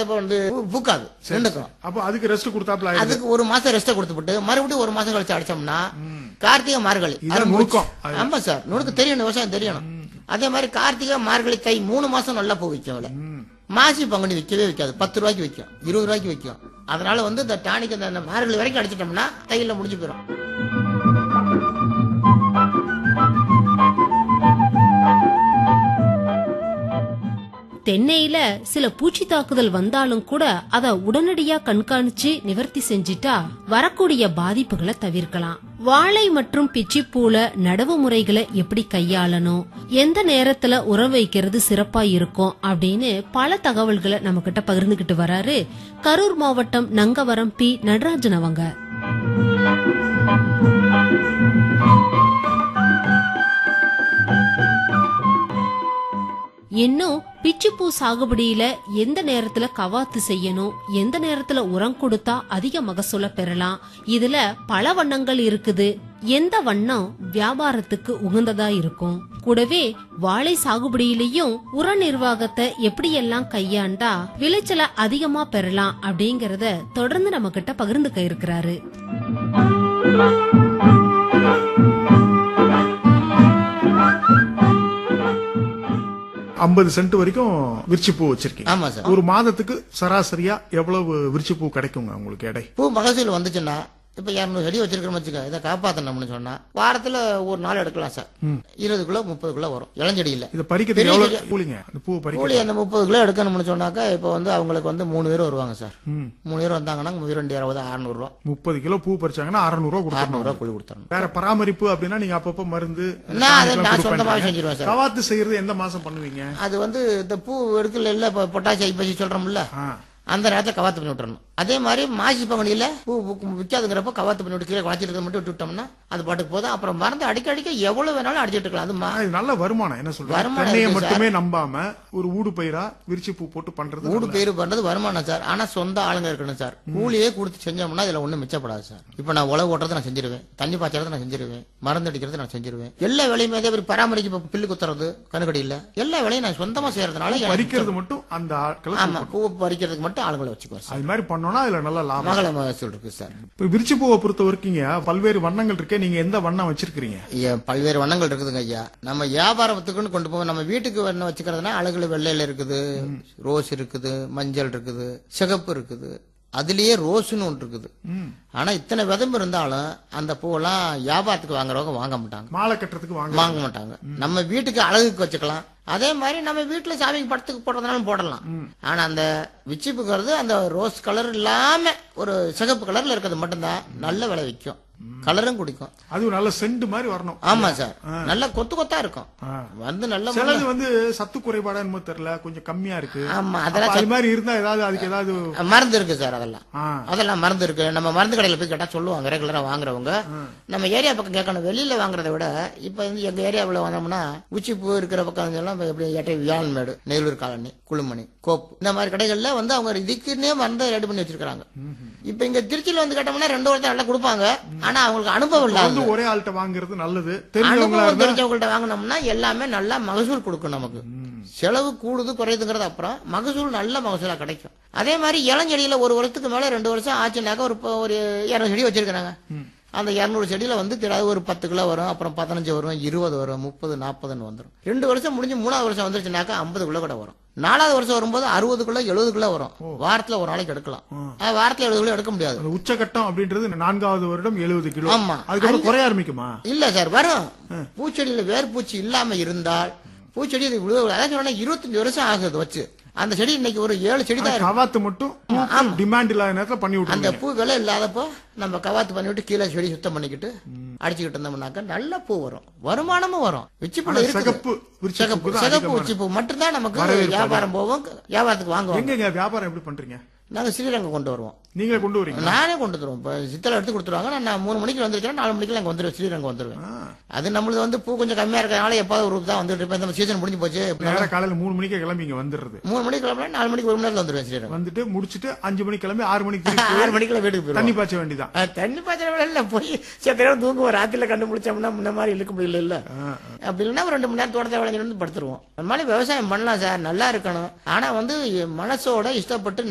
இப்ப வந்து பூக்காது, நின்னுக்கும். அப்ப அதுக்கு ரெஸ்ட் கொடுத்தாப்ல அதுக்கு ஒரு மாசம் ரெஸ்ட் கொடுத்துட்டு மறுபடியும் ஒரு மாசம் கழிச்சு அடிச்சோம்னா கார்த்திகை மார்கழி. நுணுக்கம். ஆமா சார், நுணுக்கு தெரியணும், விவசாயம் தெரியணும். அதே மாதிரி கார்த்திகை மார்கழி தை 3 மாசம் நல்லா பூ விற்கும். மாசி பங்குனி விற்கவே விற்காது, 10 ரூபாய்க்கு விற்கும், 20 ரூபாய்க்கு விற்கும். அதனால வந்து இந்த டானிக் இந்த மார்கழி வரைக்கும் அடிச்சிட்டோம்னா தையில முடிஞ்சு போயிடும். தென்னையில சில பூச்சி தாக்குதல் வந்தாலும் கூட அத உடனடியா கண்காணிச்சு நிவர்த்தி செஞ்சிட்டா வரக்கூடிய பாதிப்புகளை தவிர்க்கலாம். வாழை மற்றும் பிச்சிப்பூல நடவு முறைகளை எப்படி கையாளணும், எந்த நேரத்துல உரம் வைக்கிறது சிறப்பா இருக்கும் அப்படின்னு பல தகவல்களை நம்ம கிட்ட பகிர்ந்துகிட்டு வராரு கரூர் மாவட்டம் நங்கவரம் பி நடராஜன் அவங்க. இன்னும் பிச்சிப்பூ சாகுபடியில எந்த நேரத்துல கவாத்து செய்யணும், எந்த நேரத்துல உரம் கொடுத்தா அதிக மகசூல பெறலாம், இதுல பல வண்ணங்கள் இருக்குது, எந்த வண்ணம் வியாபாரத்துக்கு உகந்ததா இருக்கும், கூடவே வாழை சாகுபடியிலையும் உர நிர்வாகத்தை எப்படியெல்லாம் கையாண்டா விளைச்சல அதிகமா பெறலாம் அப்படிங்கறத தொடர்ந்து நம்ம கிட்ட பகிர்ந்துக்க இருக்கிறாரு. 50 சென்ட் வரைக்கும் விரிச்சிப்பூ வச்சிருக்கீங்க. ஆமா சார். ஒரு மாதத்துக்கு சராசரியா எவ்வளவு விரிச்சிப்பூ கிடைக்குங்க உங்களுக்கு எடை? பூ மகசூல் வந்துச்சுன்னா இப்ப 200 செடி வச்சிருக்கிறோம் வச்சுக்க, இதை காப்பாத்தணும்னு சொன்னா வாரத்துல ஒரு நாள் எடுக்கலாம் சார். 20 கிலோ 30 கிலோ வரும் இளஞ்செடியில. இதை பறிக்கிறது எவ்வளவு கூலிங்க? அந்த பூ கூலி அந்த 30 கிலோ எடுக்கணும்னு சொன்னாக்கா இப்ப வந்து அவங்களுக்கு வந்து 3 பேர் வருவாங்க சார். 3 பேர் வந்தாங்கன்னா 220 600 ரூபா. 30 கிலோ பூ பறிச்சாங்கன்னா 600 ரூபா கொடுக்கணும். 600 ரூபா கூலி கொடுத்தரணும். வேற பராமரிப்பு அப்படின்னா நீங்க அப்பப்ப மருந்து நான் சொந்தமாவே செஞ்சிருவேன் சார். கவாத்து செய்யறது எந்த மாசம் பண்ணுவீங்க? அது வந்து இந்த பூ எடுக்கல இல்ல பொட்டாசி ஐப்பசி சொல்றோம்ல, அந்த நேரத்துல கவாத்து பண்ணி விட்டுறணும். அதே மாதிரி மாசி பங்குனியில பூ விற்காதுங்கிறப்ப கவாத்து பண்ணி விட்டு கீழே வளர்ச்சிட்டு மட்டும் விட்டுட்டோம்னா அது பாட்டுக்கு போதும். அப்புறம் மருந்து அடிக்க எவ்வளவு வேணாலும் அடிச்சிட்டு இருக்கலாம். அது நல்ல வருமானம். என்ன சொல்றேன், தென்னையை மட்டுமே நம்பாம ஒரு ஊடு பயிரா விரிச்சி பூ போட்டு பண்றது, ஊடு பயிர் பண்றது வருமானம் சார். ஆனா சொந்த ஆளுங்க இருக்கணும் சார். கூலியே கொடுத்து செஞ்சோம்னா இதுல ஒண்ணும் மிச்சப்படாது சார். இப்ப நான் உழவு ஓட்டுறது நான் செஞ்சிருவேன், தண்ணி பாய்ச்சறது நான் செஞ்சிருவேன், மருந்து அடிக்கிறது நான் செஞ்சிருவேன். எல்லா வேலையுமே அதே மாதிரி பராமரிக்க பில்லு குத்துறது கணுக்கடியில எல்லா வேலையும் நான் சொந்தமா செய்யறதுனால பறிக்கிறது மட்டும் அந்த ஆட்களை, ஆமா பூ பறிக்கிறதுக்கு மட்டும் ஆளுங்களை வச்சுக்குவேன். அது மாதிரி பண்ணோம்னா அதுல நல்ல லாபம் இருக்கு சார். இப்ப விரிச்சி பூவை பொறுத்த வரைக்கும் பல்வேறு வண்ணங்கள் இருக்கே, நீங்க எந்த வண்ணம் வச்சிருக்கீங்க? பல்வேறு வண்ணங்கள் இருக்குதுங்க ஐயா. நம்ம வியாபாரத்துக்குன்னு கொண்டு போவோம். நம்ம வீட்டுக்கு வண்ணம் வச்சுக்கிறதுனா அழகுல வெள்ளையில இருக்குது, ரோஸ் இருக்குது, மஞ்சள் இருக்குது, சிகப்பு இருக்குது, அதுலயே ரோஸ்னு ஒன்று இருக்குது. ஆனா இத்தனை விதம்பு இருந்தாலும் அந்த பூவெல்லாம் வியாபாரத்துக்கு வாங்குறவங்க வாங்க மாட்டாங்க, மாலை கட்டுறதுக்கு வாங்க மாட்டாங்க. நம்ம வீட்டுக்கு அழகுக்கு வச்சுக்கலாம். அதே மாதிரி நம்ம வீட்டுல சாமிக்கு படத்துக்கு போடுறதுனாலும் போடலாம். ஆனா அந்த விச்சிப்புங்கிறது அந்த ரோஸ் கலர் இல்லாம ஒரு சிகப்பு கலர்ல இருக்கிறது மட்டும்தான் நல்ல விலை விற்கும், கலரும் குடிக்கும். அது நல்ல செண்டு மாதிரி வரணும். ஆமா சார், நல்ல கொத்து கொத்தா இருக்கும். வந்து நல்ல சிலது வந்து சத்து குறைபாடா என்னமோ தெரியல, கொஞ்சம் கம்மியா இருக்கு. ஆமா, அதெல்லாம் அது மாதிரி இருந்தா ஏதாவது அதுக்கு ஏதாவது மருந்து இருக்கு சார். அதெல்லாம் மருந்து இருக்கு. நம்ம மருந்து கடையில போய் கேட்டா சொல்லுவாங்க. ரெகுலரா வாங்குறவங்க நம்ம ஏரியா பக்கம் கேட்கணும். வெளியில வாங்குறத விட இப்ப வந்து எங்க ஏரியாவுல வந்தோம்னா உச்சிப்பூ இருக்கிற பக்கம் எல்லாம் எப்படி வியாழன்மேடு, நெல்லூர் காலனி, குளுமணி, கோப்பு இந்த மாதிரி கடைகள்ல வந்து அவங்க இதுக்குன்னே மருந்து ரெடி பண்ணி வச்சிருக்காங்க. இப்ப இங்க திருச்சியில வந்து கேட்டோம்னா 2 வருஷம் நல்லா கொடுப்பாங்க. ஆனா அவங்களுக்கு அனுபவம் இல்ல. ஒரே ஆள்கிட்ட வாங்குறது நல்லது. அனுபவம் தெரிஞ்சவங்கள்ட்ட வாங்கினோம்னா எல்லாமே நல்லா மகசூல் கொடுக்கும். நமக்கு செலவு கூடுது குறையுதுங்கிறது அப்புறம் மகசூல் நல்ல மகசூலா கிடைக்கும். அதே மாதிரி இளஞ்செடியில 1 வருஷத்துக்கு மேல 2 வருஷம் ஆச்சுனாக்க ஒரு 200 செடி வச்சிருக்காங்க. அந்த 200 செடியில வந்து ஒரு 10 கிலோ வரும், அப்புறம் 15 வரும், 20 வரும், 30, 40 வந்துடும். 2 வருஷம் முடிஞ்சு 3வது வருஷம் வந்துருச்சுனாக்கா 50 கிலோ கூட வரும். 4வது வருஷம் வரும்போது 60 கிலோ 70 கிலோ வரும். வாரத்துல ஒரு நாளைக்கு எடுக்கலாம். வாரத்துல 70 கிலோ எடுக்க முடியாது. உச்சகட்டம் அப்படின்றது 4வது வருடம் 70 கிலோ. ஆமா, அதுக்கு குறைய ஆரம்பிக்குமா? இல்ல சார், வரும். பூச்செடியில வேர்பூச்சி இல்லாம இருந்தால் பூச்செடி 25 வருஷம் ஆகுது வச்சு. அந்த செடி இன்னைக்கு ஒரு 7 செடி தான். கவாத்து மட்டும் டிமாண்ட் இல்லாத நேரத்துல பண்ணி விட்டு, அந்த பூ விலை இல்லாதப்போ நம்ம கவாத்து பண்ணிவிட்டு கீழே செடி சுத்தம் பண்ணிக்கிட்டு அடிச்சுக்கிட்டு இருந்தோம்னாக்க நல்ல பூ வரும், வருமானமும் வரும். விச்சிப்பூ சிகப்பு உச்சிப்பூ மட்டும்தான் நமக்கு வியாபாரம் போவோம். வியாபாரத்துக்கு வாங்குவோம். வியாபாரம் எப்படி பண்றீங்க? நாங்க ஸ்ரீரங்கம் கொண்டு வருவோம். நீங்களே கொண்டு வரீங்க? நானே கொண்டு வருவோம். இப்ப சித்தலை எடுத்து கொடுத்துருவாங்க. நான் 3 மணிக்கு வந்துருக்கேன், 4 மணிக்கு அங்க வந்துருவேன், ஸ்ரீரங்கம் வந்துருவேன். அது நம்மளது வந்து பூ கொஞ்சம் கம்மியா இருக்கிறதுனால எப்பாவது ஒரு தான் வந்துட்டு இருப்பேன். இந்த சீசன் முடிஞ்சு போச்சு. காலையில 3 மணிக்கு கிளம்பி இங்க வந்துடுறது. 3 மணிக்கு கிளம்பி 4 மணிக்கு 1 மணி நேரத்துல வந்துருவேன் ஸ்ரீரங்கம். வந்துட்டு முடிச்சுட்டு 5 மணிக்கு கிளம்பி 6 மணிக்கு 6 மணிக்குள்ள வீட்டுக்கு போய் தண்ணி பாய்ச்ச வேண்டியதான். தண்ணி பாய்ச்ச வேலை போய் சேர்த்து தூங்குவோம். ராத்திரில கண்டுபிடிச்சோம்னா முன்ன மாதிரி இழுக்க முடியல இல்ல. அப்படி இல்லைன்னா ஒரு 2 மணி நேரம் தோட்டத்தை விளைஞ்சிட்டு வந்து படுத்துருவோம். அந்த மாதிரி விவசாயம் பண்ணலாம் சார், நல்லா இருக்கணும். ஆனா வந்து மனசோட இஷ்டப்பட்டு